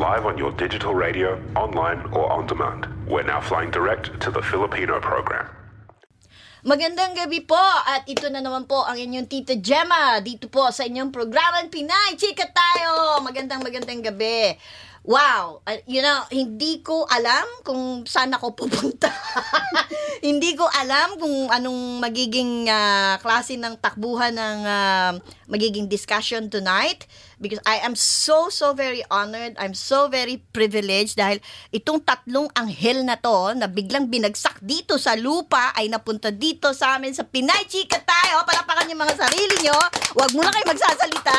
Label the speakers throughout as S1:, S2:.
S1: live on your digital radio, online or on demand. We're now flying direct to the Filipino program.
S2: Magandang gabi po at ito na naman po ang inyong Tita Gemma dito po sa inyong programang Pinay Chika Tayo. Magandang gabi. Wow, hindi ko alam kung saan ako pupunta. Hindi ko alam kung anong magiging klase ng takbuhan ng magiging discussion tonight because I am so very honored. I'm so very privileged dahil itong tatlong anghel na to na biglang binagsak dito sa lupa ay napunta dito sa amin sa Pinay Chika Tayo. Palapakan niyo mga sarili nyo. Huwag muna kayo magsasalita.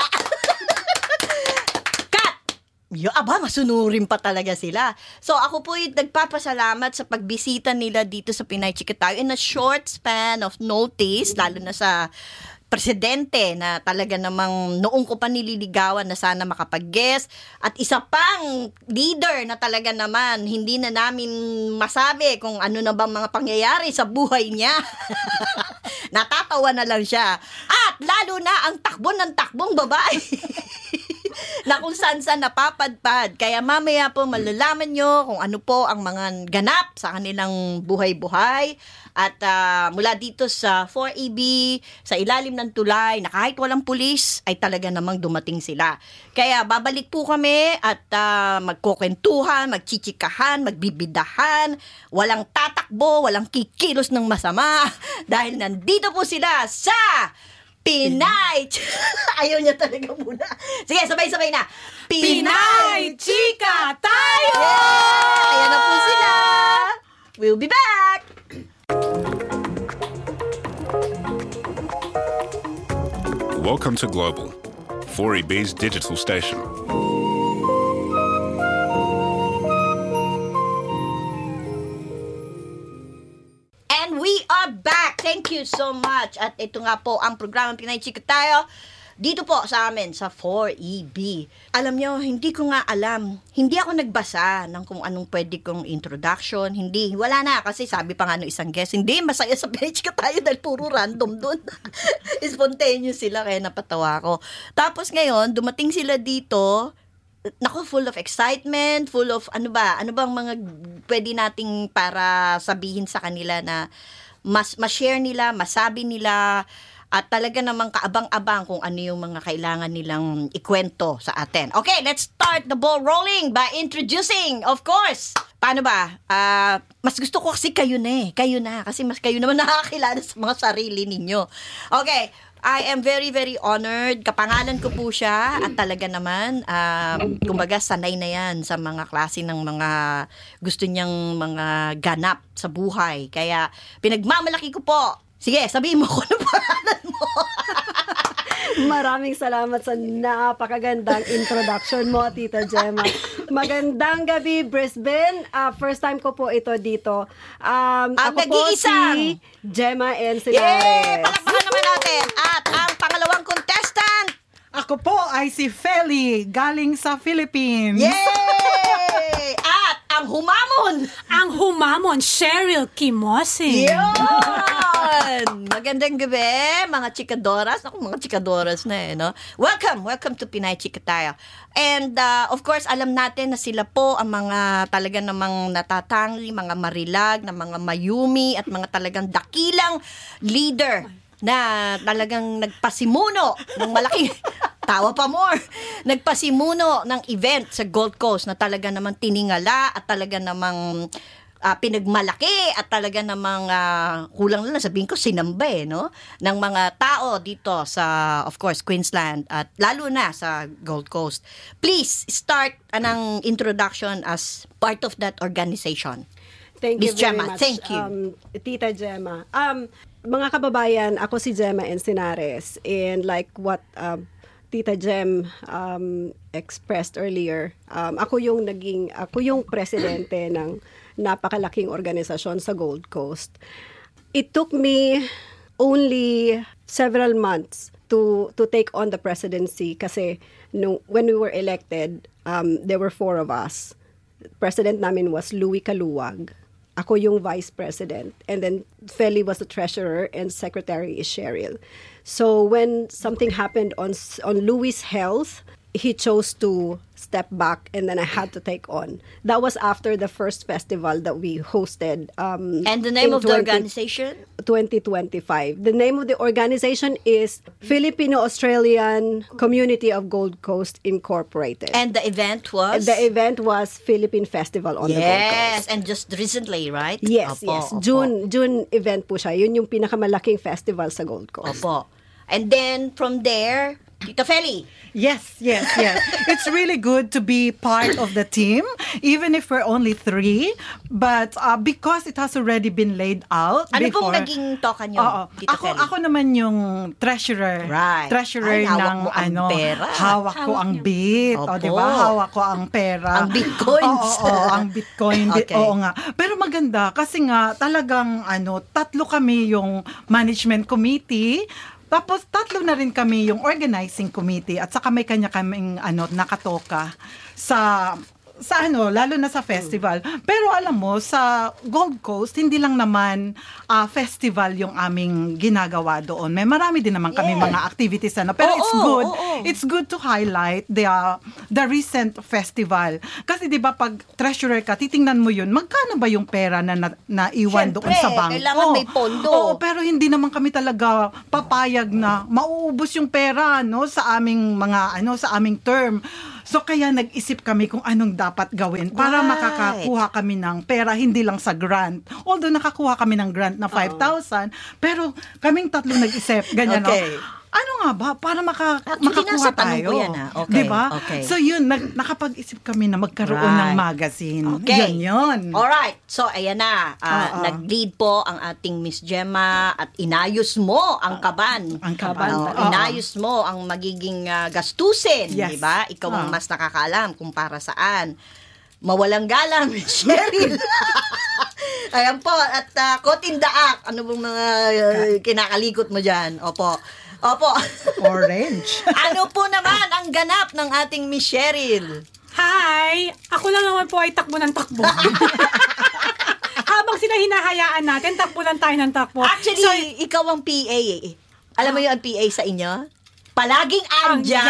S2: Masunurin pa talaga sila. So, ako po yung nagpapasalamat sa pagbisita nila dito sa Pinay Chika Tayo in a short span of notice, lalo na sa presidente na talaga namang noong ko pa nililigawan na sana makapag-guest at isa pang leader na talaga naman hindi na namin masabi kung ano na bang mga pangyayari sa buhay niya. Natatawa na lang siya. At lalo na ang takbo ng takbong babae. Na kung saan napapadpad. Kaya mamaya po malalaman nyo kung ano po ang mga ganap sa kanilang buhay-buhay. At mula dito sa 4EB, sa ilalim ng tulay, na kahit walang pulis, ay talaga namang dumating sila. Kaya babalik po kami at magkukwentuhan, magchichikahan, magbibidahan, walang tatakbo, walang kikilos ng masama. Dahil nandito po sila sa Pinay! Ayaw niya talaga muna. Sige, sabay-sabay na.
S3: Pinay Chika Tayo!
S2: Yeah! Ayan na po sila. We'll be back!
S1: Welcome to Global, 4EB's digital station.
S2: We are back. Thank you so much. At ito nga po ang programang Pinay Chika Tayo dito po sa amin sa 4EB. Alam nyo, hindi ko nga alam. Hindi ako nagbasa ng kung anong pwede kong introduction. Hindi. Wala na. Kasi sabi pa nga ng isang guest, hindi, masaya sa Pinay Chika Tayo dahil puro random dun. Spontaneous sila kaya napatawa ko. Tapos ngayon, dumating sila dito. Nako, full of excitement, full of ano bang mga pwede nating para sabihin sa kanila na ma-share nila, masabi nila at talaga namang kaabang-abang kung ano yung mga kailangan nilang ikwento sa atin. Okay, let's start the ball rolling by introducing, of course. Paano ba? Mas gusto ko kasi kayo na kasi mas kayo naman nakakilala sa mga sarili ninyo. Okay, I am very honored. Kapangalan ko po siya at talaga naman, kumbaga sanay na yan sa mga klase ng mga gusto niyang mga ganap sa buhay. Kaya pinagmamalaki ko po. Sige, sabihin mo kung ano pangalan mo.
S3: Maraming salamat sa napakagandang introduction mo, Tita Gemma. Magandang gabi, Brisbane. First time ko po ito dito. Ako po si Gemma Encinares.
S2: Yay! Palakpakan naman natin. At ang pangalawang contestant.
S4: Ako po ay si Feli, galing sa Philippines.
S2: Yay! At ang humamon.
S5: Cheryl Kimosin.
S2: Yun! Magandang gabi, mga chikadoras. Ako, mga chikadoras na no? Welcome to Pinay Chika Tayo. And of course, alam natin na sila po ang mga talaga namang natatangi, mga marilag, na mga mayumi at mga talagang dakilang leader na talagang nagpasimuno ng malaking tawa pa more. Nagpasimuno ng event sa Gold Coast na talaga namang tiningala at talaga namang pinagmalaki at talaga namang kulang na sabihin ko sinamba no ng mga tao dito sa of course Queensland at lalo na sa Gold Coast. Please start anang introduction as part of that organization.
S3: Thank you
S2: Ms.
S3: very
S2: Gemma,
S3: much.
S2: thank you.
S3: Tita Gemma. Mga kababayan, ako si Gemma Encinares, and like what Tita Gem expressed earlier, ako yung presidente ng napakalaking organisasyon sa Gold Coast. It took me only several months to take on the presidency kasi when we were elected, there were 4 of us. President namin was Louie Kaluwag. Ako yung vice president. And then Feli was the treasurer and secretary is Cheryl. So when something happened on Louie's health, he chose to step back, and then I had to take on. That was after the first festival that we hosted.
S2: And the name
S3: in
S2: of the organization?
S3: 2025. The name of the organization is Filipino-Australian Community of Gold Coast Incorporated.
S2: And the event was?
S3: The event was Philippine Festival on the Gold Coast.
S2: Yes, and just recently, right?
S3: Yes,
S2: Opo,
S3: yes.
S2: opo.
S3: June event po siya. Yun yung pinakamalaking festival sa Gold Coast.
S2: Opo. And then, from there, Tita Feli.
S4: Yes. It's really good to be part of the team, even if we're only 3. But because it has already been laid out
S2: Ano
S4: before.
S2: pong naging toka nyo,
S4: Oo.
S2: Tita Feli?
S4: Ako naman yung treasurer.
S2: Right.
S4: Treasurer
S2: Ay, hawak
S4: ng
S2: mo ang pera.
S4: Hawak ko ang bit.
S2: Opo.
S4: Di ba? Hawak ko ang pera.
S2: Ang bitcoins.
S4: Oo, ang bitcoin.
S2: Okay.
S4: Oo nga. Pero maganda kasi nga talagang 3 kami yung management committee. Tapos 3 na rin kami yung organizing committee at saka may kanya kaming nakatoka sa lalo na sa festival. Pero alam mo, sa Gold Coast, hindi lang naman festival yung aming ginagawa doon. May marami din naman kami mga activities. Pero it's good to highlight the recent festival. Kasi di ba pag treasurer ka, titingnan mo yun, magkano ba yung pera na naiwan doon sa bangko?
S2: Kailangan may pondo.
S4: Oo, pero hindi naman kami talaga papayag na mauubos yung pera sa aming sa aming term. So kaya nag-isip kami kung anong dapat gawin para makakakuha kami ng pera, hindi lang sa grant. Although nakakuha kami ng grant na 5,000, pero kaming 3 nag-isip, ganyan.
S2: Okay.
S4: Ano nga ba? Para
S2: Actually,
S4: makakuha
S2: nasa tanong
S4: tayo.
S2: ko yan, Okay,
S4: diba?
S2: okay.
S4: So yun, nakapag-isip kami na magkaroon ng magazine.
S2: Okay.
S4: Yun.
S2: Alright. So, ayan na. Nag-lead po ang ating Miss Gemma at inayos mo ang kaban.
S4: Ang kaban.
S2: Inayos mo ang magiging gastusin.
S4: Yes.
S2: Diba? Ikaw ang mas nakakaalam kung para saan. Mawalang galang, Miss Cheryl. Ayan po. At caught in the act. Ano bang mga kinakalikot mo dyan? Opo.
S4: Orange.
S2: Ano po naman ang ganap ng ating Miss Cheryl?
S5: Hi! Ako lang naman po ay takbo ng takbo. Habang sila hinahayaan natin, takbo lang tayo ng takbo.
S2: Actually, ikaw ang PA eh. Alam mo yung ang PA sa inyo? Palaging andyan.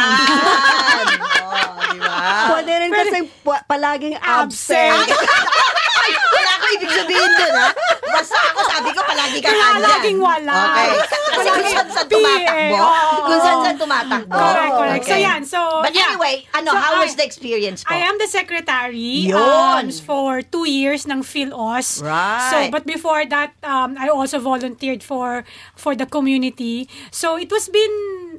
S2: Diba?
S3: Pwede rin kasi palaging absent.
S2: Wala ko ibig sabihin dun, ha? Basta ako sabi ko, palagi kang andyan.
S5: Palaging wala.
S2: Okay. Kasi kung saan tumatakbo. Kung saan tumatakbo.
S5: Correct.
S2: Okay.
S5: So,
S2: But anyway, how was the experience po?
S5: I am the secretary
S2: Yun.
S5: for 2 years ng PhilOS.
S2: Right.
S5: So, but before that, I also volunteered for the community. So, it was been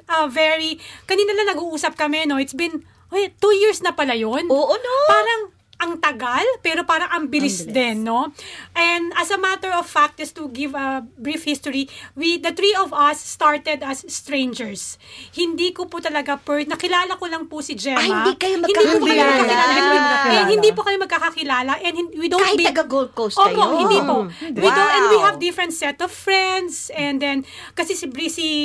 S5: kanina lang nag-uusap kami, no? It's been 2 years na pala yun.
S2: Oo, no?
S5: Parang ang tagal, pero parang ang bilis din, no? And as a matter of fact, just to give a brief history, the 3 of us started as strangers. Hindi ko po talaga nakilala ko lang po si Gemma.
S2: Hindi kayo
S5: Hindi po kami
S2: magkakakilala.
S5: magkakakilala. And hindi po kami magkakakilala. And we don't
S2: Kahit taga Gold Coast kayo?
S5: Opo, hindi po. And we
S2: Wow.
S5: have different set of friends. And then, kasi si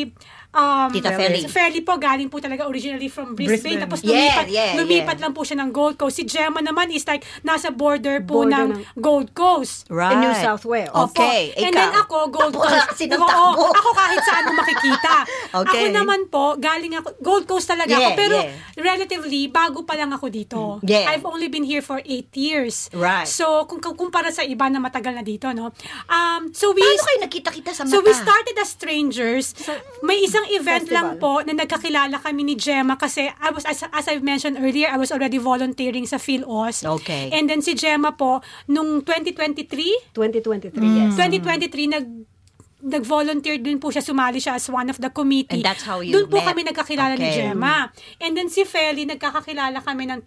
S2: Tita Feli.
S5: Si Feli po, galing po talaga originally from Brisbane.
S4: Brisbane.
S5: Tapos
S2: Yeah,
S5: lumipat lang po siya ng Gold Coast. Si Gemma naman is like, nasa border
S3: Border
S5: ng Gold Coast.
S2: Right.
S3: In New South Wales.
S2: Okay.
S5: And
S2: Ikaw.
S5: then ako, Gold
S2: Takbo
S5: Coast.
S2: kasi ng takbo.
S5: Ako kahit saan mo makikita.
S2: Okay.
S5: Ako naman po, galing ako, Gold Coast talaga
S2: Yeah,
S5: ako. Pero
S2: yeah.
S5: relatively, bago pa lang ako dito.
S2: Yeah.
S5: I've only been here for 8 years.
S2: Right.
S5: So, kung kumpara sa iba na matagal na dito, no? So
S2: Paano kayo nakita-kita sa mata?
S5: So we started as strangers. May isang event
S3: festival.
S5: lang po na nagkakilala kami ni Gemma kasi as I've mentioned earlier, I was already volunteering sa PhilOS.
S2: Okay.
S5: And then si Gemma po, nung 2023,
S3: 2023, yes.
S5: 2023, nag-volunteer din po siya, sumali siya as one of the committee.
S2: And that's how you
S5: Doon po
S2: met.
S5: kami nagkakilala ni
S2: Okay.
S5: Gemma. And then si Feli, nagkakakilala kami ng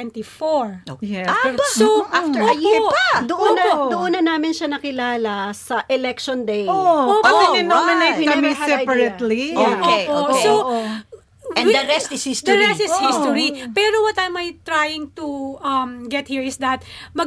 S5: 2024.
S4: Yes.
S5: So,
S2: after a year pa.
S3: Doon na namin siya nakilala sa election day.
S4: Kasi ninominate
S3: right. We
S4: kami
S3: never had
S4: separately.
S2: idea. Okay,
S5: Opo.
S2: okay.
S5: So,
S2: And the rest is history.
S5: The rest is history. Pero what am I trying to get here is that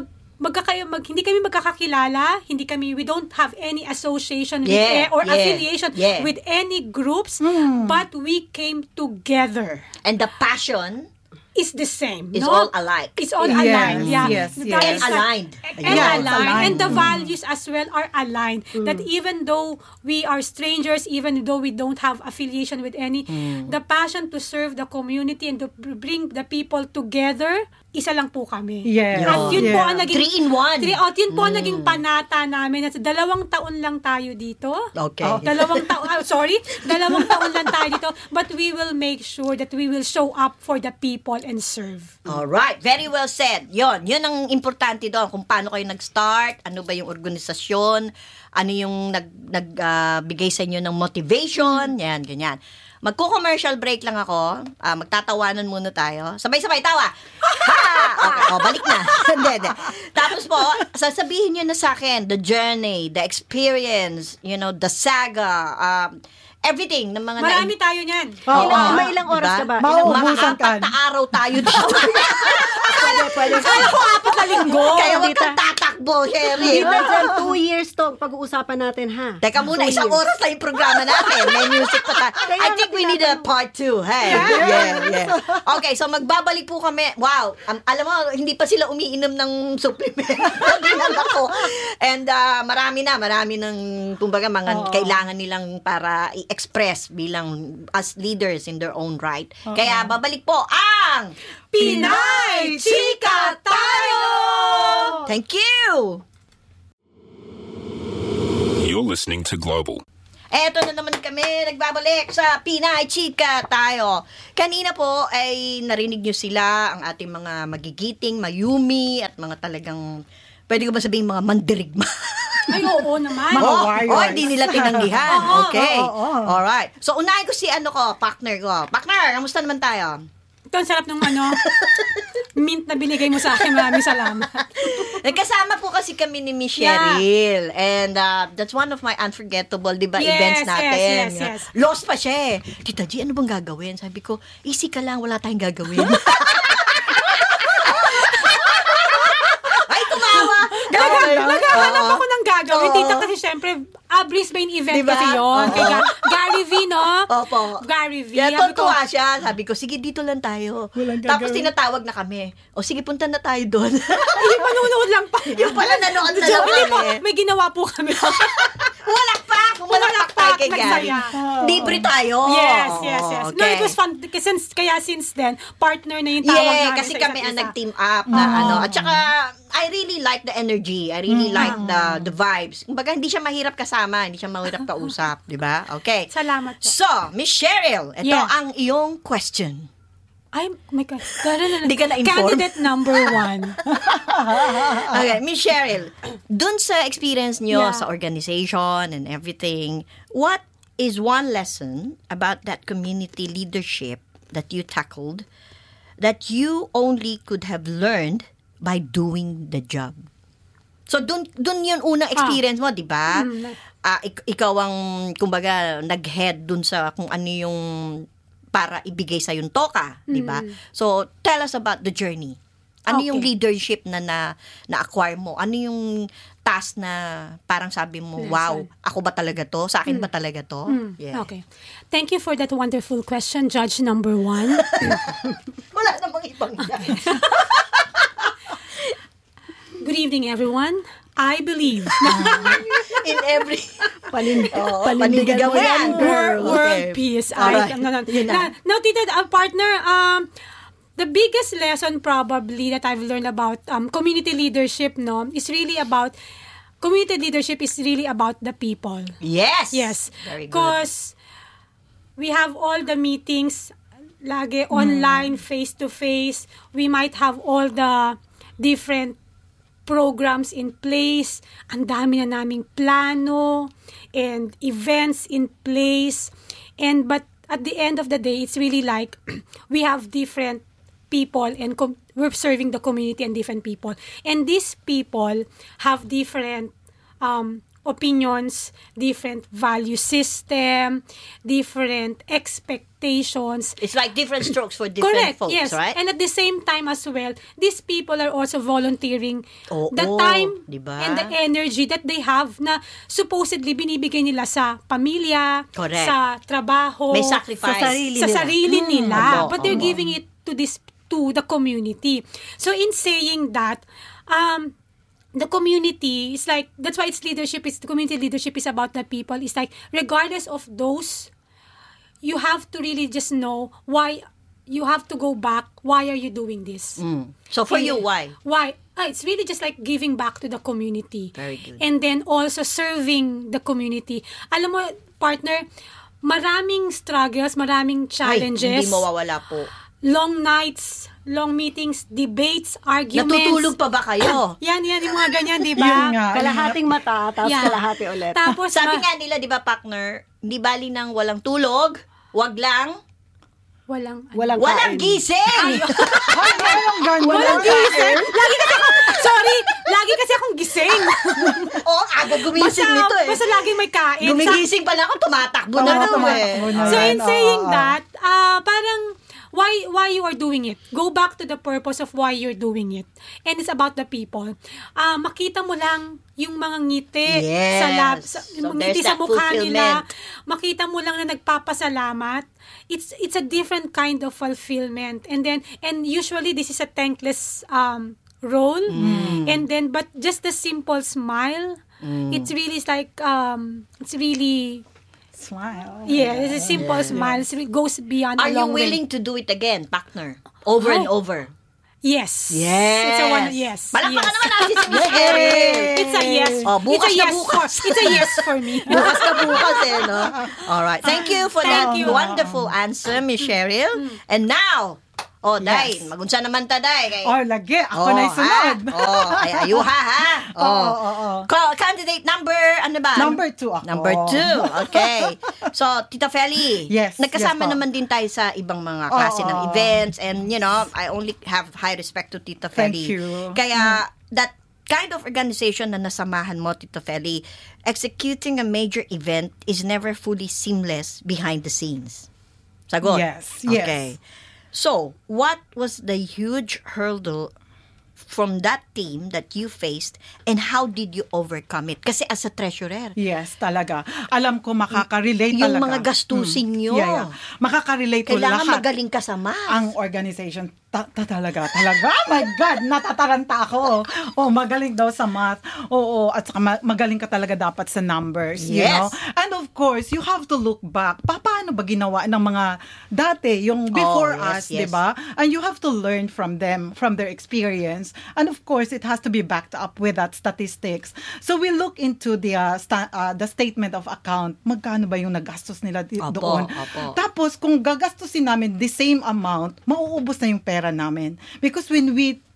S5: hindi kami magkakakilala, we don't have any association or affiliation with any groups, but we came together.
S2: And the passion
S5: is the same.
S2: It's
S5: no?
S2: all alike.
S5: It's all
S4: Yes,
S5: aligned. Yeah.
S4: yes,
S5: That
S4: yes.
S2: And
S5: is like-
S2: aligned.
S5: And
S4: Yeah,
S5: aligned.
S4: it's aligned.
S5: And the values as well are aligned. That even though we are strangers, even though we don't have affiliation with any, the passion to serve the community and to bring the people together, isa lang po kami.
S4: Yes.
S5: At yun po
S4: Yeah.
S5: ang naging
S2: 3-in-1.
S5: Yun po ang naging panata namin. At 2 taon lang tayo dito.
S2: Okay.
S5: 2 taon, 2 taon lang tayo dito. But we will make sure that we will show up for the people and serve.
S2: Alright, very well said. Yun ang importante doon. Kung paano kayo nag-start, ano ba yung organisasyon, ano yung nagbigay sa inyo ng motivation, yan, ganyan. Magko-commercial break lang ako. Magtatawanan muna tayo. Sabay-sabay tawa. Ha! Okay, balik na. Hindi. Tapos po, sasabihin nyo na sa akin, the journey, the experience, the saga, everything ng mga
S5: Marami tayo niyan.
S3: May ilang oras ka ba?
S4: Mauubusan ka.
S2: 4 na araw tayo dito.
S3: Pwede.
S2: Kaya ko 4 na linggo. Kaya wag
S3: Dita.
S2: kang tatakbo, Sherry.
S3: Tita Jem, 2 years to pag-uusapan natin, ha?
S2: Teka muna, 1 oras lang yung programa natin. May music pa tayo. I think we need a part 2. Hey. Yeah. Okay, so magbabalik po kami. Wow, alam mo, hindi pa sila umiinom ng supplement. Dinala ko. And marami ng, kumbaga, mga kailangan nilang para i-express bilang as leaders in their own right. Kaya babalik po ang
S5: Pinay Chika Tayo!
S2: Thank you!
S1: You're listening to Global.
S2: Eto na naman kami, nagbabalik sa Pinay Chika Tayo. Kanina po ay narinig nyo sila, ang ating mga magigiting, mayumi, at mga talagang, pwede ko ba sabihin mga mandirigma?
S5: Ay, oo naman.
S4: Mga warriors.
S2: Hindi nila tinanggihan. Okay.
S4: oo.
S2: Alright. So, unahin ko si partner ko. Partner, kamusta naman tayo?
S5: Ito, ang sarap ng mint na binigay mo sa akin. Maraming salamat.
S2: Nagkasama po kasi kami ni Miss Cheryl. And that's one of my unforgettable, di ba,
S5: Yes,
S2: events natin.
S5: yes.
S2: Lost pa siya eh. Tita G, ano bang gagawin? Sabi ko, easy ka lang, wala tayong gagawin. Ay, tumawa!
S5: Naghahanap ako ng gagawin. Tita, kasi syempre, Brisbane event
S2: Diba?
S5: kasi yun. Kay
S2: Oo.
S5: Gary V, no?
S2: Opo.
S5: Gary V.
S2: Kaya
S5: Sabi ko,
S2: tuwa siya. Sabi ko, sige, dito lang tayo. Tapos tinatawag na kami. O sige, punta na tayo doon.
S5: Ay, manunood lang pa.
S2: Yung pala nanood na lang
S5: Hindi po,
S2: kami.
S5: may ginawa po kami.
S2: Pumalakpak tayo kay Gary.
S5: nagsaya.
S2: Libre tayo.
S5: Yes.
S2: Okay.
S5: No, it was fun. Kaya since then, partner na yung tawag namin
S2: Kasi
S5: sa
S2: kami
S5: isa't
S2: ang
S5: isa.
S2: nag-team up na At saka, I really like the energy. I really like the vibes. Kumbaga, hindi siya mahirap kasama. Hindi siya mahirap kausap. Di ba? Okay.
S5: Salamat po.
S2: So, Miss Cheryl, ito
S5: Yeah.
S2: ang iyong question.
S5: Ay, my God.
S2: Hindi ka na-inform?
S5: Candidate number 1.
S2: Okay, Miss Cheryl, dun sa experience nyo
S5: Yeah.
S2: sa organization and everything, what is one lesson about that community leadership that you tackled that you only could have learned by doing the job? So, dun yun unang experience mo, di ba? Ikaw ang, kumbaga, nag-head dun sa kung ano yung para ibigay sa yung toka, di ba? So, tell us about the journey. Ano
S5: Okay.
S2: yung leadership na-acquire mo? Ano yung task na parang sabi mo, wow, ako ba talaga to? Sa akin ba talaga to? Yeah.
S5: Okay. Thank you for that wonderful question, Judge number 1.
S2: Wala namang ibang yan.
S5: Good evening, everyone. I believe
S2: In every...
S3: Panindigan mo yan, girl.
S5: world peace.
S2: Alright.
S5: No.
S2: Yun na.
S5: Now, Tita, partner, the biggest lesson probably that I've learned about community leadership, no, is really about community leadership is really about the people.
S2: Yes!
S5: Yes.
S2: Very good.
S5: Because we have all the meetings lagi online, face-to-face. We might have all the different programs in place. Ang dami na naming plano and events in place. But at the end of the day, it's really like we have different people and we're serving the community and different people. And these people have different opinions, different value system, different expectations.
S2: It's like different strokes for different
S5: Correct,
S2: folks,
S5: yes.
S2: right?
S5: And at the same time as well, these people are also volunteering the
S2: Oo,
S5: time
S2: diba?
S5: and the energy that they have na supposedly binibigay nila sa pamilya,
S2: Correct.
S5: sa trabaho,
S2: May sacrifice.
S3: Sa sarili
S5: sa
S3: nila.
S5: sarili nila.
S2: Oo,
S5: But they're
S2: oo.
S5: giving it to to the community. So in saying that, the community is like, that's why it's leadership, the community leadership is about the people. It's like, regardless of those, you have to really just know why, you have to go back, why are you doing this?
S2: So for you, why?
S5: Why? It's really just like giving back to the community.
S2: Very good.
S5: And then also serving the community. Alam mo, partner, maraming struggles, maraming challenges.
S2: Ay, hindi mawawala po.
S5: Long nights, long meetings, debates, arguments.
S2: Natutulog pa ba kayo?
S5: Yan, yung mga ganyan, di
S4: Yun
S5: ba?
S4: nga.
S3: Kalahating mata, tapos
S5: Yeah.
S3: kalahati ulit.
S5: Tapos,
S2: Sabi nga nila, di ba, partner, hindi bali ng walang tulog, wag lang,
S5: walang
S2: walang
S3: kain.
S2: gising!
S5: Walang gising. Lagi kasi akong gising.
S2: Oo, aga gumising nito eh.
S5: Basta laging may kain.
S2: Gumigising pala ako, tumatakbo na daw eh.
S5: So in saying that, parang why you are doing it. Go back to the purpose of why you're doing it. And it's about the people. Makita mo lang yung mga ngiti
S2: Yes. So
S5: ngiti
S2: there's
S5: sa
S2: that
S5: mukha nila.
S2: fulfillment.
S5: Makita mo lang na nagpapasalamat. It's a different kind of fulfillment. And usually this is a thankless role. And then but just the simple smile, it's really like it's really
S4: Smile.
S5: it's a simple smile. It goes beyond
S2: Are
S5: a
S2: you
S5: long
S2: willing to do it again, partner? Over and over?
S5: Yes.
S2: Yes.
S5: It's a one. Yes.
S2: Palakpakan
S5: yes.
S2: naman natin si Miss Erin.
S5: It's a yes.
S2: Oh, bukas
S5: it's a
S2: na
S5: yes
S2: bukas.
S5: It's a yes for me.
S2: Bukas na bukas eh, no? Alright. Thank you for that
S5: Thank you.
S2: wonderful answer, Miss Cheryl. And now, Day, magunsa naman ta, Day. Kay,
S4: Lagi. Ako na isunod.
S2: Ay, ayuha, ha? Candidate number, ano ba?
S4: Number 2 ako.
S2: Number 2. Okay. So, Tita Feli,
S4: Yes,
S2: nagkasama
S4: yes po.
S2: naman din tayo sa ibang mga klase ng events, and I only have high respect to Tita
S4: Thank
S2: Feli.
S4: you.
S2: Kaya, that kind of organization na nasamahan mo, Tita Feli, executing a major event is never fully seamless behind the scenes. Sagot?
S4: Yes.
S2: Okay. So, what was the huge hurdle from that team that you faced, and how did you overcome it? Kasi as a treasurer,
S4: Yes, talaga. Alam ko makaka-relate
S2: yung
S4: talaga.
S2: mga gastusin nyo,
S4: Yeah. Makaka-relate to
S2: kailangan
S4: lahat.
S2: magaling ka sa math.
S4: Ang organization, talaga. Oh my God, natataranta ako. Magaling daw sa math. At saka magaling ka talaga dapat sa numbers, you
S2: Yes.
S4: know? And of course, you have to look back. Paano ba ginawa ng mga dati, yung before
S2: yes,
S4: us,
S2: yes.
S4: di ba? And you have to learn from them, from their experience. And of course, it has to be backed up with that statistics. So we look into the statement of account. Magkano ba yung nagastos nila doon?
S2: Opo.
S4: Tapos, kung gagastusin namin the same amount, mauubos na yung pera namin. Because when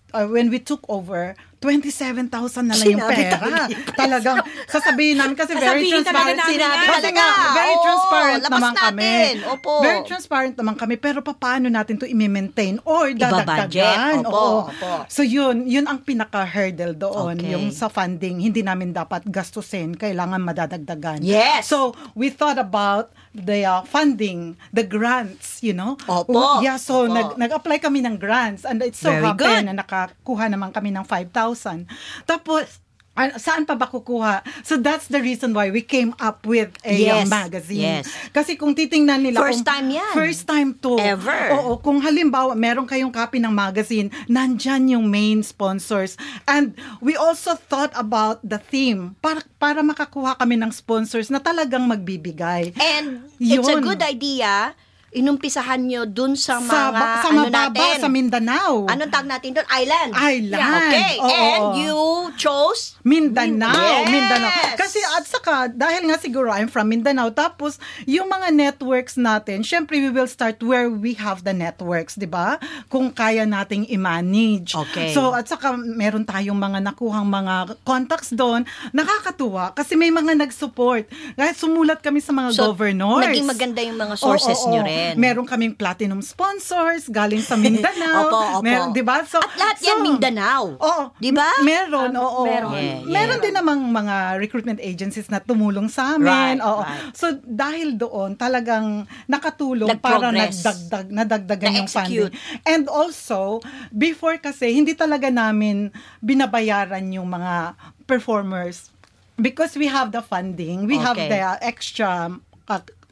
S4: we took over, 27,000 na lang yung
S2: Sinabi
S4: pera. Talagang sasabihin namin kasi very
S5: Sasabihin talaga
S4: transparent.
S5: namin yan.
S4: Kasi
S2: Talaga.
S4: nga, very
S2: Oo,
S4: transparent
S2: labas
S4: naman kami.
S2: natin. Opo.
S4: Very transparent naman kami. Pero paano natin to i-maintain or
S2: Ibabudget.
S4: dadagdagan?
S2: Opo.
S4: So yun ang pinaka-hurdle doon.
S2: Okay.
S4: Yung sa funding, hindi namin dapat gastusin. Kailangan madadagdagan.
S2: Yes.
S4: So we thought about the funding, the grants, you know?
S2: Opo.
S4: Yeah, so
S2: Opo.
S4: nag-apply kami ng grants, and it's so
S2: Very
S4: happen
S2: good.
S4: na nakakuha naman kami ng 5,000. Tapos, saan pa ba kukuha? So that's the reason why we came up with a
S2: Yes.
S4: magazine.
S2: Yes.
S4: Kasi kung titingnan nila,
S2: First time yan.
S4: First time to.
S2: Ever.
S4: Oo, kung halimbawa meron kayong copy ng magazine, nandyan yung main sponsors. And we also thought about the theme para makakuha kami ng sponsors na talagang magbibigay.
S2: And it's a
S4: Yun.
S2: good idea, inumpisahan nyo dun sa mga,
S4: sa mababa, sa Mindanao.
S2: Anong tawag natin doon? Island.
S4: Island.
S2: Okay.
S4: Oo.
S2: And you chose?
S4: Mindanao.
S2: Yes.
S4: Mindanao. Kasi at saka, dahil nga siguro I'm from Mindanao, tapos yung mga networks natin, syempre we will start where we have the networks, di ba? Kung kaya nating i-manage.
S2: Okay.
S4: So at saka meron tayong mga nakuhang mga contacts doon, nakakatuwa kasi may mga nag-support. Kahit sumulat kami sa mga governors.
S2: Naging maganda yung mga sources nyo rin.
S4: Meron kaming platinum sponsors galing sa Mindanao.
S2: Opo.
S4: Meron, di ba? So,
S2: At lahat yan Mindanao.
S4: Oo.
S2: Di ba?
S4: Meron, oo.
S3: Meron.
S2: Yeah.
S4: Meron din namang mga recruitment agencies na tumulong sa amin.
S2: Right,
S4: Oo.
S2: right.
S4: So, dahil doon, talagang nakatulong para
S2: Nag-progress.
S4: nadagdagan yung
S2: Na-execute.
S4: funding. And also, before kasi, hindi talaga namin binabayaran yung mga performers. Because we have the funding, we have
S2: Okay.
S4: the extra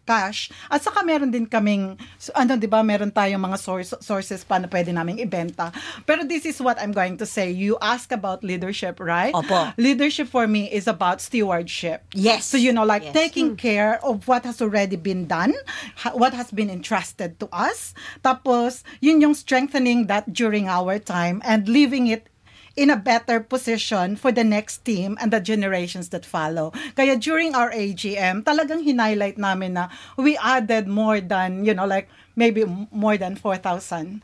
S4: cash. At saka meron din kaming, di ba, meron tayong mga sources pa na pwede naming ibenta. Pero this is what I'm going to say. You ask about leadership, right?
S2: Opo.
S4: Leadership for me is about stewardship.
S2: Yes.
S4: So, taking care of what has already been done, what has been entrusted to us. Tapos, yun yung strengthening that during our time and leaving it in a better position for the next team and the generations that follow. Kaya during our AGM, talagang hinighlight namin na we added more than, maybe more than 4,000,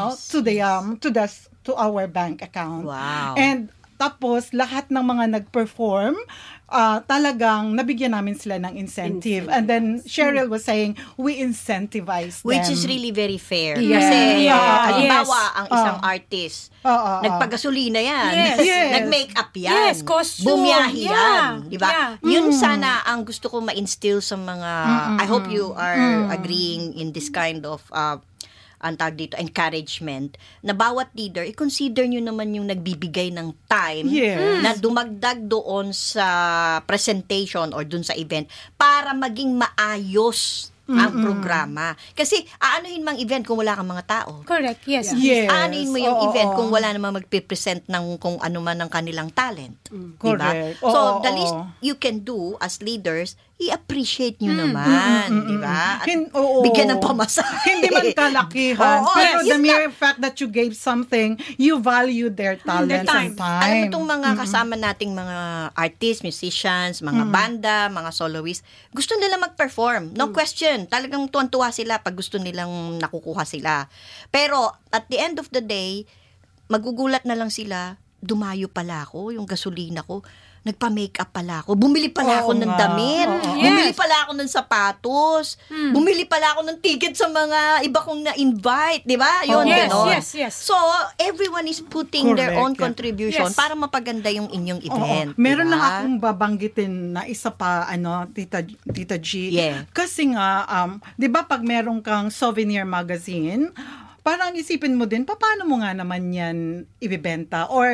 S4: to our bank account.
S2: Wow.
S4: And tapos, lahat ng mga nag-perform, talagang nabigyan namin sila ng incentive. And then, Cheryl was saying, we incentivize them.
S2: Which is really very fair.
S4: Yes.
S2: Kasi, halimbawa,
S5: Yes.
S2: ang isang artist, nagpagasolina yan.
S4: Yes.
S2: Nag-makeup yan.
S5: Yes, costume.
S2: Bumiyahi yan.
S5: Yeah.
S2: Diba?
S5: Yeah.
S2: Yun sana ang gusto ko ma-instill sa mga, I hope you are agreeing in this kind of ang tawag dito, encouragement, na bawat leader, i-consider nyo naman yung nagbibigay ng time na dumagdag doon sa presentation or doon sa event para maging maayos ang programa. Kasi, aanuhin mang event kung wala kang mga tao?
S5: Correct, yes.
S4: Yes.
S2: Aanuhin mo yung event kung wala namang magpipresent ng kung ano man ang kanilang talent.
S4: Correct.
S2: Diba? So, the least you can do as leaders, i-appreciate nyo naman. Diba? At bigyan ng pamasahe.
S4: Hindi man kalakihan.
S2: Oo,
S4: pero
S2: yes.
S4: the mere fact that you gave something, you value their talents
S5: time.
S4: and time.
S2: Alam mo itong mga kasama nating mga artists, musicians, mga banda, mga soloists, gusto nila mag-perform. No question. Talagang tuwan-tuwa sila pag gusto nilang nakukuha sila. Pero at the end of the day, magugulat na lang sila, dumayo pala ako, yung gasolina ko, nagpa-makeup pala ako, bumili pala ako ng damit, bumili pala ako ng sapatos, bumili pala ako ng ticket sa mga iba kong na-invite, di ba? Yun, ganon.
S5: Yes.
S2: So, everyone is putting their
S4: Correct,
S2: own contribution
S5: Yes.
S2: para mapaganda yung inyong event.
S4: Meron
S2: diba?
S4: lang akong babanggitin na isa pa, Tita G.
S2: Yeah.
S4: Kasi nga, di ba pag meron kang souvenir magazine, parang isipin mo din, paano mo nga naman yan ibibenta? Or,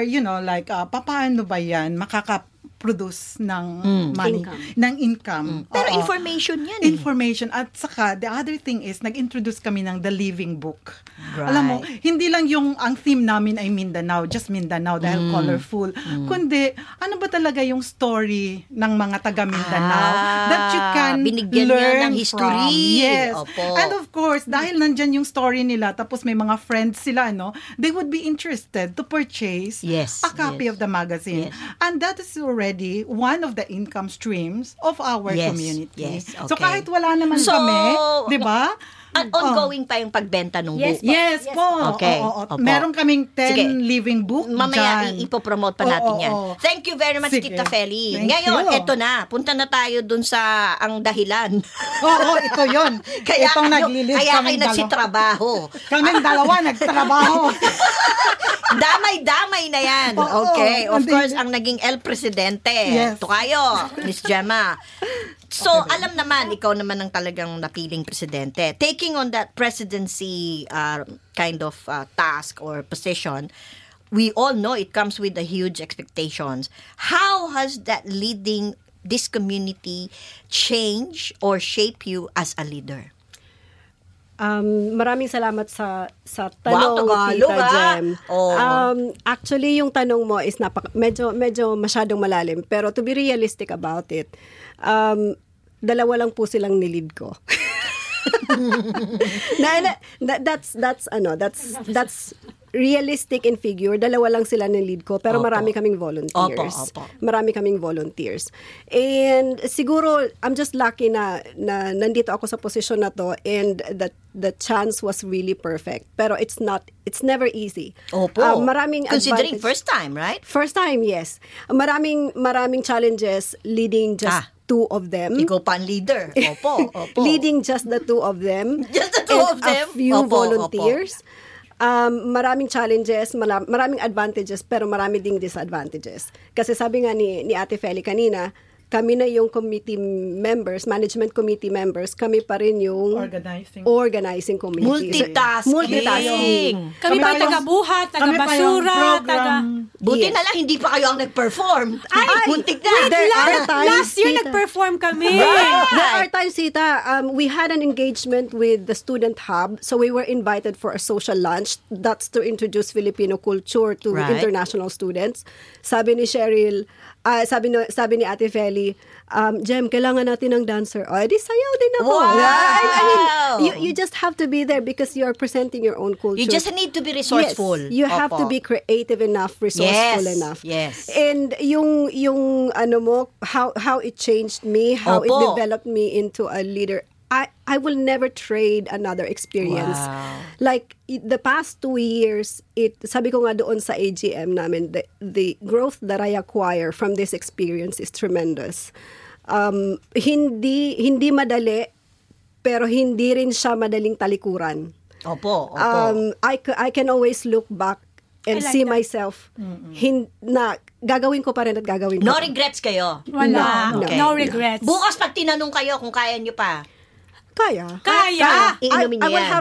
S4: paano ba yan makaka-produce ng money, ng income?
S2: Pero
S4: Oo.
S2: information yan
S4: Information. At saka, the other thing is, nag-introduce kami ng The Living Book.
S2: Right.
S4: Alam mo, hindi lang yung, ang theme namin ay Mindanao, just Mindanao, dahil colorful. Kundi, ano ba talaga yung story ng mga taga Mindanao that you can
S2: binigyan
S4: learn
S2: niya ng history.
S4: from. Yes.
S2: Opo.
S4: And of course, dahil nandyan yung story nila, tapos may mga friends sila, they would be interested to purchase
S2: Yes,
S4: a copy
S2: yes.
S4: of the magazine.
S2: Yes.
S4: And that is already one of the income streams of our
S2: Yes,
S4: community.
S2: yes,
S4: So
S2: okay.
S4: kahit wala naman
S2: So,
S4: kami, di ba?
S2: At ongoing pa yung pagbenta ng book.
S4: Yes po.
S2: Okay.
S4: Oo.
S2: Opo.
S4: Meron kaming 10
S2: Sige.
S4: living book
S2: Mamaya
S4: dyan.
S2: ipopromote pa natin
S4: Oo,
S2: yan.
S4: oo.
S2: Thank you very much,
S4: Sige.
S2: Tita Feli.
S4: Thank
S2: Ngayon,
S4: you.
S2: eto na. Punta na tayo dun sa ang dahilan.
S4: Oo, ito yun. Itong naglilist
S2: kaya kayo
S4: kaming dalawa.
S2: nagsitrabaho.
S4: Kaming dalawa nagtrabaho.
S2: Damay-damay na yan.
S4: Oo,
S2: Okay. Of
S4: hindi-
S2: course, ang naging El Presidente.
S4: Yes.
S2: Ito kayo, Miss Gemma. So, alam naman, ikaw naman ang talagang napiling presidente. Taking on that presidency kind of task or position, we all know it comes with a huge expectations. How has that leading this community change or shape you as a leader?
S3: Maraming salamat sa
S2: Wow,
S3: tanong,
S2: Tagalog,
S3: Tita Jem.
S2: Oh.
S3: Actually, yung tanong mo is medyo masyadong malalim. Pero to be realistic about it, dalawa lang po silang nilid ko. That's realistic in figure. Dalawa lang sila ng lead ko, pero
S2: Opo.
S3: marami kaming volunteers.
S2: Opo.
S3: Marami kaming volunteers. And siguro, I'm just lucky na nandito ako sa posisyon na to and that the chance was really perfect. Pero it's never easy.
S2: Opo.
S3: Maraming
S2: Considering
S3: advantage.
S2: first time, right?
S3: First time, yes. Maraming challenges leading just two of them.
S2: Ikaw pa ang leader. Opo.
S3: Leading just the two of them.
S2: Just the two
S3: and
S2: of them?
S3: a few
S2: Opo,
S3: volunteers. Maraming challenges, maraming advantages, pero marami ding disadvantages. Kasi sabi nga ni Ate Feli kanina, kami na yung committee members, management committee members, kami pa rin yung organizing committee.
S2: Multitasking.
S5: Kami pa taga-buhat, taga-basura,
S2: Buti na lang, hindi pa kayo ang nag-perform. Muntik na.
S5: Last year, nag-perform kami.
S3: There are times, Tita, we had an engagement with the Student Hub, so we were invited for a social lunch. That's to introduce Filipino culture to international students. Sabi ni Cheryl, sabi ni Ate Feli, Jem, kailangan natin ng dancer. O, edi sayaw din ako.
S2: Wow!
S3: I mean, you just have to be there because you are presenting your own culture.
S2: You just need to be resourceful.
S3: Yes, you have to be creative enough, resourceful enough.
S2: Yes.
S3: And yung ano mo, how it changed me, how it developed me into a leader. I will never trade another experience.
S2: Wow.
S3: Like the past 2 years, sabi ko nga doon sa AGM namin, the growth that I acquire from this experience is tremendous. Hindi madali, pero hindi rin siya madaling talikuran.
S2: Opo.
S3: I can always look back and see myself na gagawin ko pa rin at gagawin ko.
S2: No regrets kayo?
S5: Wala.
S3: No.
S5: No regrets.
S2: Bukas pag tinanong kayo kung kaya nyo pa.
S3: Kaya.
S2: Iinumin niyo yan.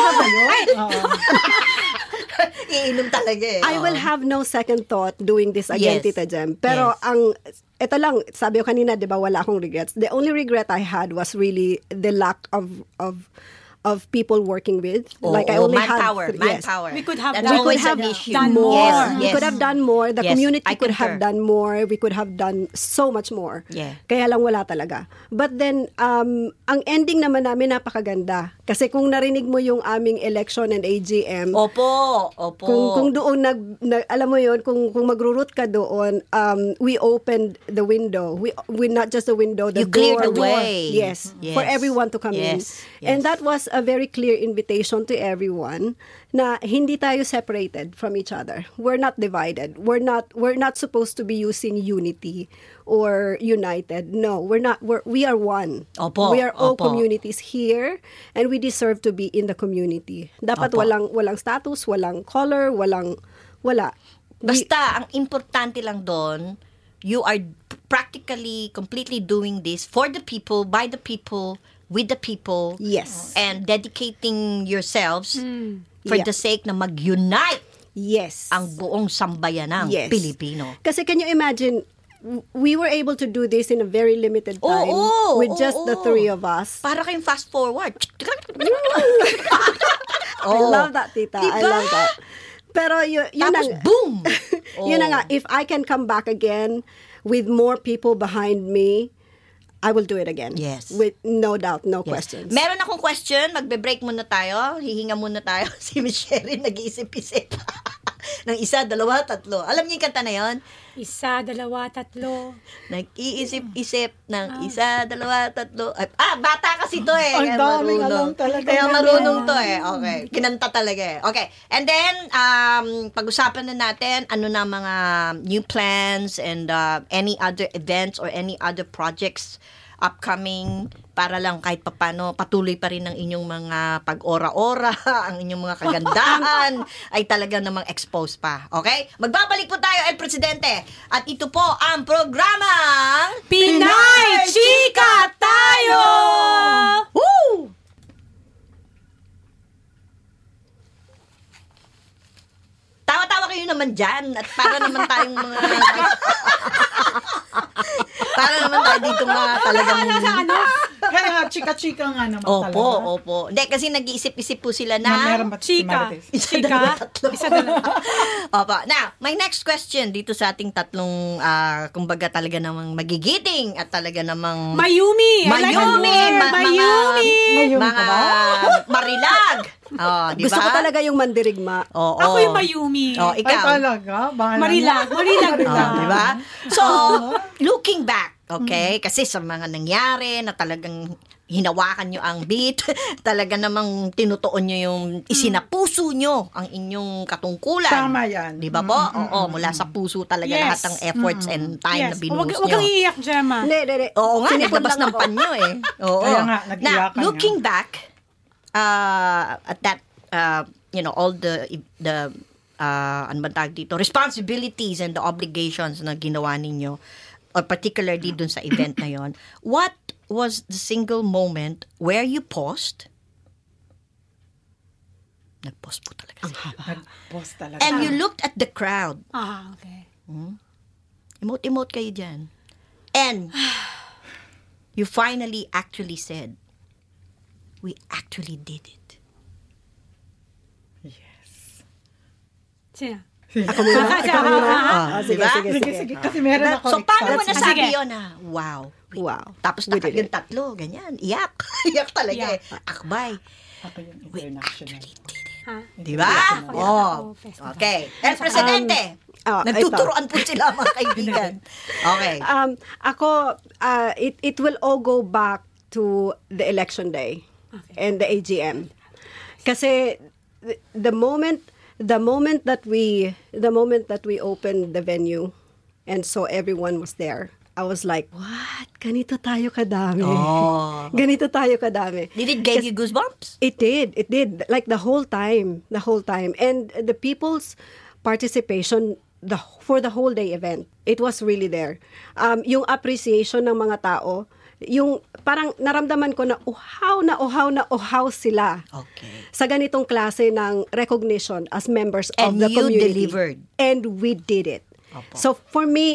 S2: Iinom talaga eh.
S3: I will have no second thought doing this again,
S2: Yes.
S3: Tita Jem. Pero ito lang, sabi ko kanina, di ba, wala akong regrets. The only regret I had was really the lack of people working with. I only
S2: manpower.
S3: had
S2: Manpower.
S5: We could have
S2: That's
S5: done-
S2: always
S3: we could
S2: an
S3: have
S2: issue.
S5: done
S3: more.
S5: more.
S3: We could have done more. The
S2: Yes,
S3: community
S2: I
S3: could
S2: concur.
S3: have done more. We could have done so much more.
S2: Yeah.
S3: Kaya lang wala talaga. But then, ang ending naman namin napakaganda. Kasi kung narinig mo yung aming election and AGM,
S2: Opo.
S3: kung doon alam mo yon, kung magro-root ka doon, we opened the window. We not just the window, the
S2: You
S3: door.
S2: cleared the way.
S3: Yes, for everyone to come in.
S2: Yes.
S3: And that was a very clear invitation to everyone na hindi tayo separated from each other. We're not divided. We're not supposed to be using unity or united. No, we're not. We are one.
S2: Opo,
S3: We are all
S2: opo.
S3: communities here and we deserve to be in the community. Dapat
S2: Opo.
S3: walang status, walang color, wala.
S2: Basta, ang importante lang doon, you are practically, completely doing this for the people, by the people, with the people.
S3: Yes.
S2: And dedicating yourselves for
S3: Yeah.
S2: the sake na mag-unite
S3: Yes.
S2: ang buong sambayanang
S3: Yes.
S2: Pilipino.
S3: Kasi can you imagine, we were able to do this in a very limited time with just the three of us.
S2: Para kayong fast forward.
S3: I love that, Tita. I
S2: Diba?
S3: love that. Pero yun
S2: Tapos,
S3: ang-
S2: boom!
S3: Yun na nga, if I can come back again with more people behind me, I will do it again.
S2: Yes.
S3: With no doubt, no
S2: Yes.
S3: questions.
S2: Meron akong question. Magbe-break muna tayo. Hihinga muna tayo. Si Michelle nag-iisip-isip. ng 1, 2, 3. Alam niyo yung kanta na yon?
S5: 1, 2, 3.
S2: Nag-iisip-isip ng 1, 2, 3. Bata kasi to eh.
S4: Ang
S2: Kaya
S4: daming
S2: marunong.
S4: alam talaga
S2: Kaya
S4: niya.
S2: marunong to eh. Okay. Kinanta talaga eh. Okay. And then, pag-usapan na natin ano na mga new plans and any other events or any other projects upcoming para lang kahit papano patuloy pa rin ang inyong mga pag-ora-ora, ang inyong mga kagandahan ay talaga namang exposed pa. Okay? Magbabalik po tayo, El Presidente. At ito po ang programang
S5: Pinay Chika Tayo!
S2: Woo! Tawa-tawa kayo naman dyan at para naman tayong mga para naman tayo dito mga talagang
S4: Kaya nga, chika-chika nga naman talaga.
S2: Opo. Hindi, kasi nag-iisip-isip po sila
S4: Na
S2: na
S4: meron ba si
S5: Chika.
S4: Marites?
S5: Chika.
S2: Opo. Now, my next question dito sa ating tatlong, kumbaga talaga namang magigiting at talaga namang
S5: Mayumi. I like
S2: Mayumi,
S5: the word. Mayumi.
S4: Mayumi
S2: mga
S4: ka ba?
S2: marilag. Di
S3: Gusto
S2: ba?
S3: ko talaga yung mandirigma.
S2: Oo.
S5: Ako yung Mayumi.
S4: Ay,
S2: Oh, ikaw.
S4: talaga?
S5: Marilag
S2: Oh, di ba? So,
S4: Uh-huh.
S2: looking back, okay? Kasi sa mga nangyari na talagang hinawakan nyo ang beat, talaga namang tinutuon nyo yung isinapuso nyo ang inyong katungkulan.
S4: Tama yan.
S2: Di ba po? Oo, mula sa puso talaga
S5: Yes.
S2: lahat ng efforts and time na binuhos
S5: Huwag
S2: nyo.
S5: kang iiyak, Gemma.
S3: Hindi.
S2: Oo nga,
S3: Sinipon
S2: naglabas
S3: lang
S2: ng
S3: ako.
S2: panyo eh. Oo.
S4: Kaya nga, nag-iyakan
S2: Now,
S4: nga.
S2: looking back, at that, all the ano ba tawag dito, responsibilities and the obligations na ginawa ninyo, or particularly dun sa event na yon, what was the single moment where you paused? Nag-pause po talaga siya.
S4: Nag-pause talaga.
S2: And you looked at the crowd.
S5: Okay.
S2: Emote-emote kayo dyan. And you finally actually said, we actually did it.
S5: Sino?
S3: Ako muna. Sige,
S2: Diba?
S3: sige.
S4: Kasi meron ako.
S2: So, paano mo
S5: Sige.
S2: nasabi yun na, wow.
S3: Wow.
S2: Tapos
S3: We did
S2: yung
S3: it.
S2: tatlo, ganyan. Iyak. Iyak talaga eh. Akbay.
S4: Ako yung
S2: We
S4: international.
S2: actually did it.
S5: Ha?
S2: Diba?
S5: Oh, festival.
S2: Okay. El Presidente. Nagtuturoan po sila mga kaibigan. Okay.
S3: Ako, it will all go back to the election day and the AGM. Kasi the moment that we opened the venue and saw everyone was there, I was like, what? Ganito tayo kadami. Ganito tayo kadami.
S2: Did it give you goosebumps?
S3: It did. Like the whole time. And the people's participation for the whole day event, it was really there. Yung appreciation ng mga tao, yung parang naramdaman ko na uhaw sila.
S2: Okay.
S3: Sa ganitong klase ng recognition as members
S2: And
S3: of the
S2: you
S3: community.
S2: delivered.
S3: And we did it.
S2: Opo.
S3: So for me,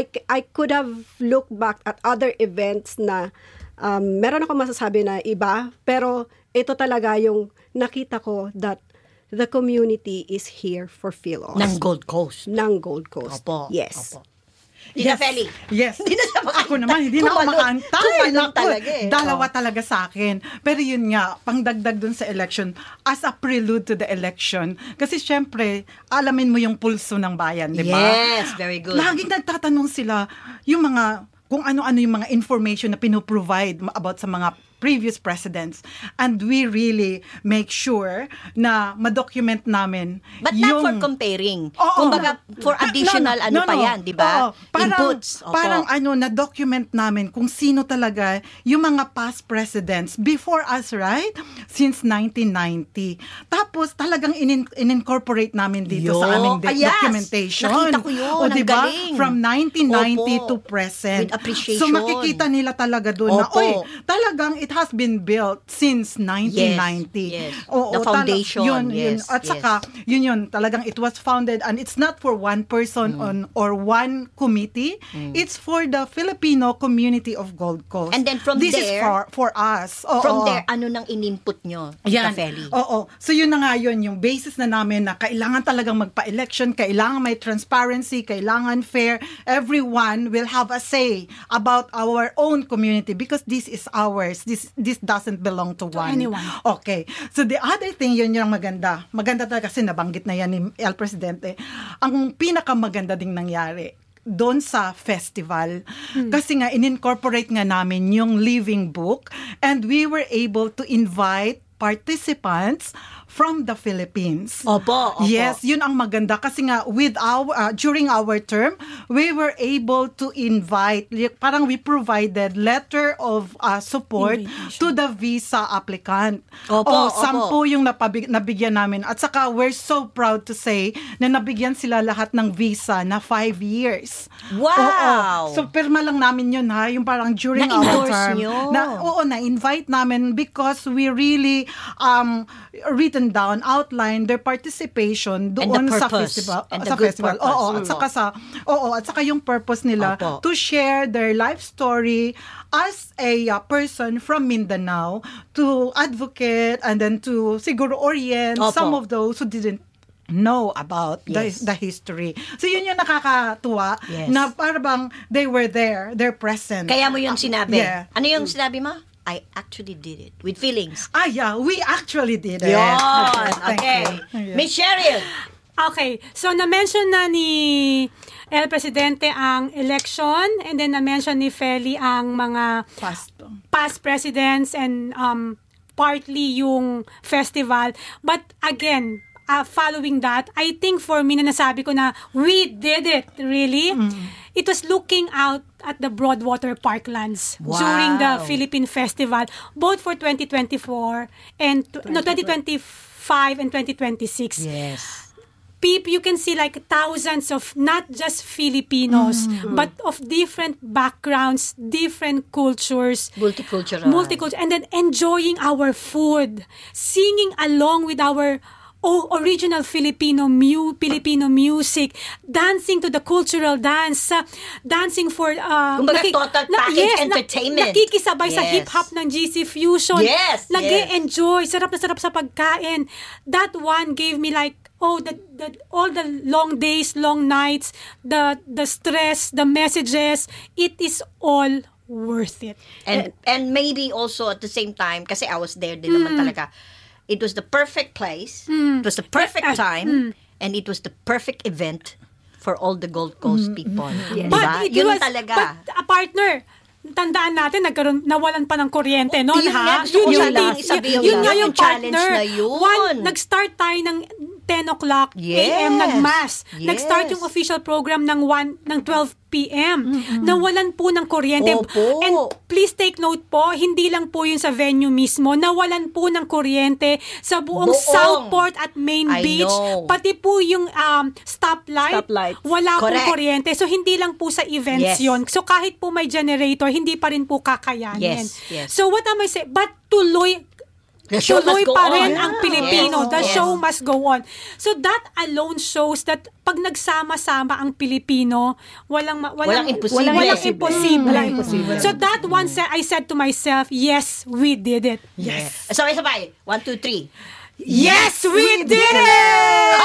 S3: I could have looked back at other events na meron ako masasabi na iba, pero ito talaga yung nakita ko that the community is here for Philos.
S2: Ng Gold Coast.
S3: Ng Gold Coast.
S2: Opo.
S3: Yes.
S2: Opo. Tita Feli.
S4: Yes.
S2: Hindi na siya makanta.
S4: Ako naman, hindi na ako makanta.
S2: Tumalon talaga eh.
S4: Dalawa talaga sa akin. Pero yun nga, pangdagdag dun sa election, as a prelude to the election. Kasi syempre, alamin mo yung pulso ng bayan, di ba?
S2: Yes, very good.
S4: Laging nagtatanong sila, yung mga, kung ano-ano yung mga information na pinoprovide about sa mga previous presidents. And we really make sure na ma-document namin
S2: But not for comparing. Kumbaga, for additional pa yan, di ba? Inputs. Opo.
S4: Parang na-document namin kung sino talaga yung mga past presidents before us, right? Since 1990. Tapos talagang in-incorporate namin dito sa aming documentation.
S2: Nakita ko yun. Ang
S4: diba?
S2: galing.
S4: From 1990
S2: Opo.
S4: to present.
S2: With appreciation.
S4: So makikita nila talaga doon na,
S2: Opo.
S4: talagang it has been built since 1990.
S2: Yes.
S4: Oo,
S2: The foundation.
S4: Yun.
S2: Yes.
S4: At saka, yun, talagang it was founded and it's not for one person or one committee. It's for the Filipino community of Gold Coast.
S2: And then from
S4: this
S2: there,
S4: is for us.
S2: From there, ano nang in-input nyo, Tita Feli?
S4: Oo. So yun na nga yun, yung basis na namin na kailangan talagang magpa-election, kailangan may transparency, kailangan fair. Everyone will have a say about our own community because this is ours. This doesn't belong to
S5: anyone.
S4: Okay. So the other thing, yun yung maganda. Maganda talaga kasi nabanggit na yan ni El Presidente. Ang pinakamaganda ding nangyari doon sa festival. Kasi nga, in-incorporate nga namin yung living book and we were able to invite participants from the Philippines.
S2: Opo.
S4: Yes, yun ang maganda kasi nga with our during our term, we were able to invite, parang we provided letter of support to the visa applicant.
S2: Opo.
S4: 10 yung nabigyan namin. At saka we're so proud to say na nabigyan sila lahat ng visa na 5 years.
S2: Wow!
S4: Oo. So pirma lang namin yun ha, yung parang during our
S2: Na-endorse
S4: term.
S2: nyo?
S4: Na-invite namin because we really written down, outline their participation doon
S2: And the
S4: sa
S2: purpose.
S4: festival.
S2: And
S4: sa
S2: the good
S4: festival.
S2: purpose.
S4: Oo, at saka yung purpose nila
S2: Opo.
S4: to share their life story as a person from Mindanao to advocate and then to siguro orient
S2: Opo.
S4: some of those who didn't know about
S2: Yes.
S4: the history. So yun yung nakakatuwa
S2: Yes.
S4: na parang they were there, they're present.
S2: Kaya mo yung sinabi.
S4: Yeah.
S2: Ano yung sinabi mo? I actually did it. With feelings.
S4: Yeah, we actually did it.
S2: Yun.
S4: Thank
S2: Okay.
S4: you.
S2: Miss Cheryl.
S5: Okay, so na-mention na ni El Presidente ang election and then na-mention ni Feli ang mga past presidents and partly yung festival. But again, following that, I think for me na nasabi ko na we did it, really. It was looking out at the Broadwater Parklands
S2: Wow.
S5: during the Philippine Festival, both for 2024 and 2025 and 2026.
S2: Yes.
S5: people, you can see like thousands of not just Filipinos, but of different backgrounds, different cultures.
S2: Multicultural.
S5: And then enjoying our food, singing along with our original Filipino music, dancing to the cultural dance, dancing for
S2: Kumbaga, total package entertainment.
S5: Nakikisabay sa
S2: Yes.
S5: hip-hop ng GC Fusion.
S2: Yes,
S5: Nag-e-enjoy, sarap na sarap sa pagkain. That one gave me like all the long days, long nights, the stress, the messages, it is all worth it.
S2: And maybe also at the same time, kasi I was there din naman talaga, it was the perfect place, it was the perfect time, and it was the perfect event for all the Gold Coast people. Diba?
S5: But it
S2: Yun
S5: was,
S2: talaga.
S5: but a partner, tandaan natin, nawalan pa ng kuryente noon,
S2: Yun
S5: ha?
S2: nga, gusto ko sanang
S5: yun,
S2: isabihin
S5: yun
S2: lang,
S5: nga
S2: yung
S5: yung
S2: challenge
S5: partner.
S2: na yun.
S5: Nag-start tayo ng 10 o'clock
S2: Yes.
S5: a.m. nag-mass.
S2: Yes.
S5: Nag-start yung official program ng 12 p.m. Nawalan po ng kuryente.
S2: Opo.
S5: And please take note po, hindi lang po yun sa venue mismo, nawalan po ng kuryente sa buong Southport at Main
S2: I
S5: Beach.
S2: know.
S5: Pati po yung stoplight,
S3: Stoplight.
S5: wala pong
S2: Correct.
S5: kuryente. So, hindi lang po sa events
S2: Yes.
S5: yun. So, kahit po may generator, hindi pa rin po kakayanin.
S2: Yes, yes.
S5: So, what am I saying? But tuloy
S2: The show
S5: tuloy
S2: must go
S5: pa
S2: on.
S5: rin ang Pilipino.
S2: Yes.
S5: The
S2: Yes.
S5: show must go on. So that alone shows that pag nagsama-sama ang Pilipino, walang
S2: imposible.
S5: Walang imposible.
S3: Walang imposible.
S5: So that one I said to myself, yes, we did it.
S2: Yes. Sabay-sabay. 1, 2, 3.
S5: Yes, we did it!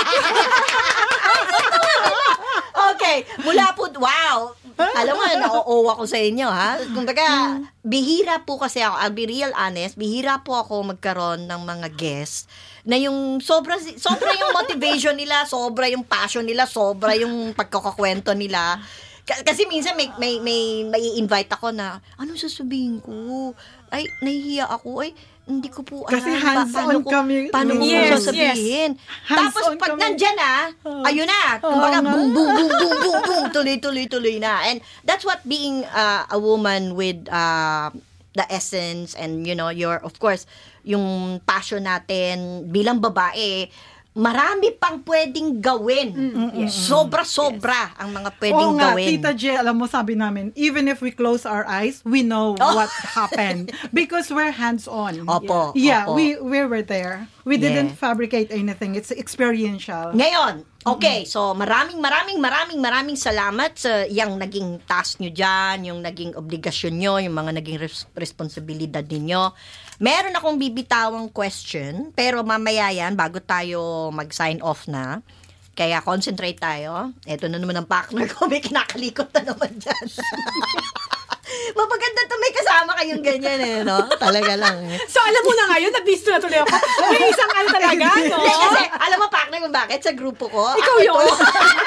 S2: Okay, mula po, wow. Alam mo, na-o-owa ko sa inyo, ha? Kumbaga, bihira po kasi ako, I'll be real honest, bihira po ako magkaroon ng mga guests na yung sobra yung motivation nila, sobra yung passion nila, sobra yung pagkakakwento nila. Kasi minsan may invite ako na, anong sasabihin ko? Ay, nahihiya ako. Ay, hindi ko po
S4: Kasi hands-on kami.
S2: Paano ko
S5: Yes,
S2: sasabihin?
S4: Hands-on
S2: Tapos pag
S4: kami.
S2: nandyan na, ayun na. Kumbaga, boom, boom, boom, boom, boom, boom, tuloy na. And that's what being a woman with the essence and, you know, of course, yung passion natin bilang babae, marami pang pwedeng gawin. Sobra-sobra ang mga pwedeng
S4: Oo nga,
S2: gawin.
S4: Tita J, alam mo, sabi namin, even if we close our eyes, we know what happened. Because we're hands-on.
S2: Opo,
S4: Yeah,
S2: opo.
S4: we were there. We didn't fabricate anything. It's experiential.
S2: Ngayon, okay, so maraming salamat sa yung naging task nyo dyan, yung naging obligasyon nyo, yung mga naging responsibilidad ninyo. Meron akong bibitawang question, pero mamaya yan, bago tayo mag-sign off na. Kaya concentrate tayo. Ito na naman ang partner ko, may kinakalikot na naman dyan. Mapaganda to, may kasama kayong ganyan no? Talaga lang
S5: So, alam mo na ngayon, nabisto na tuloy ako. May isang talaga, no?
S2: Hindi, kasi, alam mo partner kung bakit? Sa grupo ko.
S5: Ikaw
S2: ako
S5: yun.
S2: to.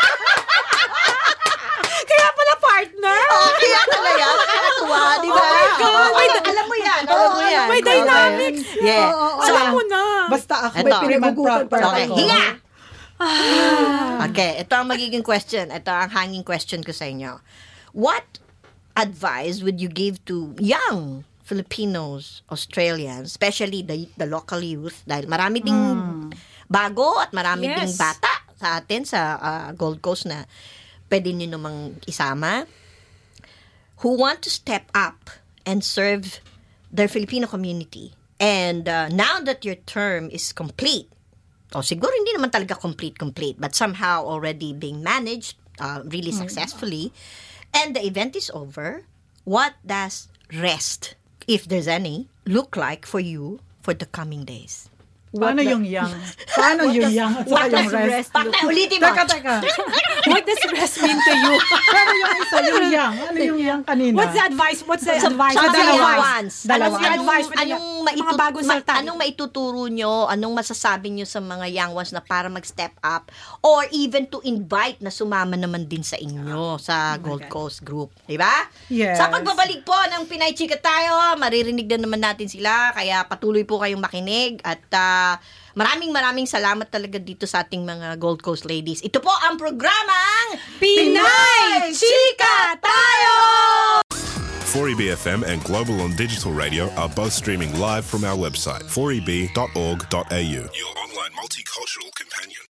S5: Kaya pala partner.
S2: Kaya talaga, nakakatuwa, di ba?
S5: Oh my God.
S2: Alam mo yan, alam mo yan.
S5: May dynamics.
S2: Yeah. So,
S5: Alam mo na.
S4: Basta ako,
S2: Eto.
S4: may pinag-proper
S2: okay,
S4: ako.
S2: hinga! Okay, ito ang magiging question. Ito ang hanging question ko sa inyo. What advice would you give to young Filipinos, Australians, especially the local youth? Dahil marami ding bago at marami
S5: Yes.
S2: ding bata sa atin sa Gold Coast na pwede nyo namang isama, who want to step up and serve their Filipino community. And now that your term is complete, o siguro hindi naman talaga complete, but somehow already being managed really successfully, and the event is over, what does rest, if there's any, look like for you for the coming days?
S4: Paano yung young? Paano yung young at saka yung rest?
S2: Pakta, ulitin mo.
S4: Teka.
S5: What does rest mean to you?
S4: Paano yung isa, yung young? Ano yung young kanina?
S5: What's the advice? Sa
S2: Sa
S5: dalawa.
S2: young ones.
S5: Anong advice for the
S2: Anong
S5: mga bagong salta?
S2: anong maituturo nyo, anong masasabi nyo sa mga young ones na para mag-step up or even to invite na sumama naman din sa inyo sa Gold Coast Group. Diba?
S4: Yes.
S2: Sa pagbabalik po ng Pinay Chika Tayo, maririnig na naman natin sila, kaya patuloy po kayong makinig at maraming salamat talaga dito sa ating mga Gold Coast ladies. Ito po ang programang
S5: Pinay Chika Tayo!
S1: 4EB FM and Global on Digital Radio are both streaming live from our website, 4eb.org.au. Your online multicultural companion.